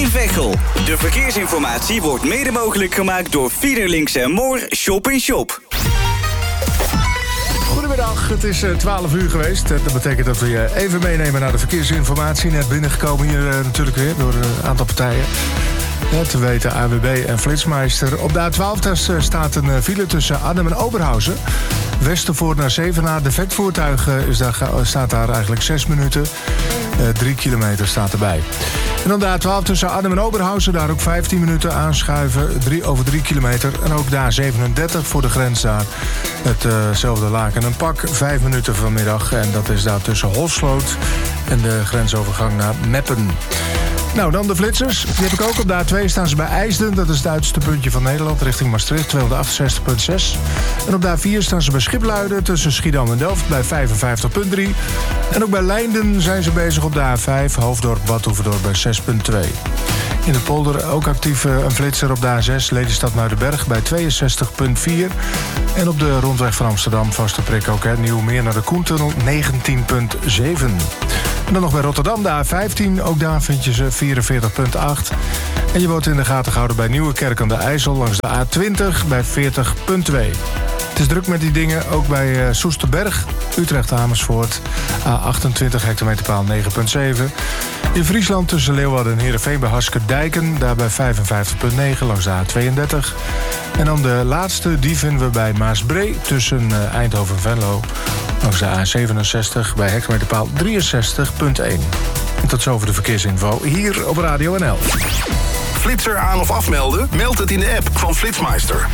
in Veghel. De verkeersinformatie wordt mede mogelijk gemaakt door Fiederlinks & Moor Shop in Shop. Goedemiddag, het is 12 uur geweest. Dat betekent dat we je even meenemen naar de verkeersinformatie. Net binnengekomen hier natuurlijk weer door een aantal partijen. Te weten ANWB en Flitsmeister. Op de A12 staat een file tussen Arnhem en Oberhausen. Westervoort naar Zevenaar. De vetvoertuig staat daar eigenlijk 6 minuten. 3 kilometer staat erbij. En dan de A12 tussen Arnhem en Oberhausen. Daar ook 15 minuten aanschuiven. 3 kilometer. En ook de A37 voor de grens daar. Hetzelfde laken en pak. 5 minuten vanmiddag. En dat is daar tussen Holsloot en de grensovergang naar Meppen. Nou, dan de flitsers. Die heb ik ook. Op de A2 staan ze bij IJsden. Dat is het uiterste puntje van Nederland, richting Maastricht, 268,6. En op de A4 staan ze bij Schipluiden, tussen Schiedam en Delft, bij 55,3. En ook bij Leinden zijn ze bezig op de A5, Hoofddorp-Bad Hoeverdorp bij 6,2. In de polder ook actief een flitser op de A6, Lelystad-Muidenberg bij 62,4. En op de rondweg van Amsterdam, vaste prik ook, Nieuwmeer naar de Koentunnel, 19,7. En dan nog bij Rotterdam, de A15. Ook daar vind je ze 44,8. En je wordt in de gaten gehouden bij Nieuwekerk aan de IJssel langs de A20 bij 40,2. Het is druk met die dingen, ook bij Soesterberg, Utrecht-Amersfoort. A28 hectometerpaal 9,7. In Friesland tussen Leeuwarden en Heerenveen bij Haskerdijken, daar bij 55,9 langs de A32. En dan de laatste, die vinden we bij Maasbree tussen Eindhoven en Venlo. Langs de A67 bij hectometerpaal 63,1. En tot zover de verkeersinfo hier op Radio NL. Flitser aan of afmelden? Meld het in de app van Flitsmeister.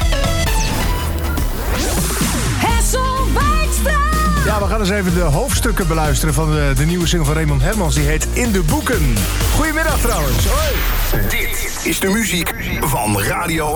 Ja, we gaan eens even de hoofdstukken beluisteren van de nieuwe single van Raymond Hermans. Die heet In de Boeken. Goedemiddag trouwens. Hoi. Dit is de muziek van Radio